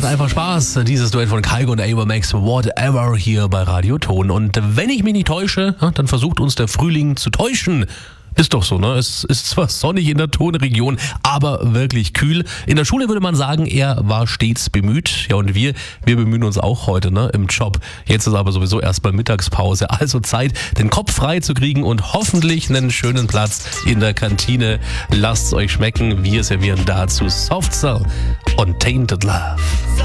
macht einfach Spaß. Dieses Duett von Kygo und Ava Max, Whatever, hier bei Radio Ton. Und wenn ich mich nicht täusche, dann versucht uns der Frühling zu täuschen. Ist doch so, ne? Es ist zwar sonnig in der Tonregion, aber wirklich kühl. In der Schule würde man sagen, er war stets bemüht. Ja, und wir bemühen uns auch heute, ne, im Job. Jetzt ist aber sowieso erstmal Mittagspause. Also Zeit, den Kopf frei zu kriegen und hoffentlich einen schönen Platz in der Kantine. Lasst's euch schmecken. Wir servieren dazu Soft Cell und Tainted Love.